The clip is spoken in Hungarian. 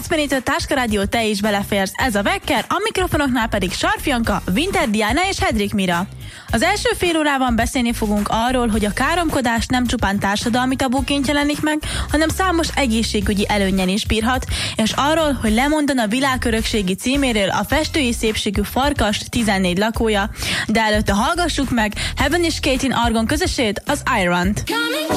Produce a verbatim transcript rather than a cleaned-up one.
percben Táska Rádió, te is beleférsz. Ez a Vekker, a mikrofonoknál pedig Sarfjanka, Winter Diana és Hedrik Mira. Az első fél órában beszélni fogunk arról, hogy a káromkodás nem csupán társadalmi tabúként jelenik meg, hanem számos egészségügyi előnnyel is bírhat, és arról, hogy lemondana a világörökségi címéről a festői szépségű Farkas tizennégy lakója, de előtte hallgassuk meg Heaven és Caitlin Argon közösét, az Iront.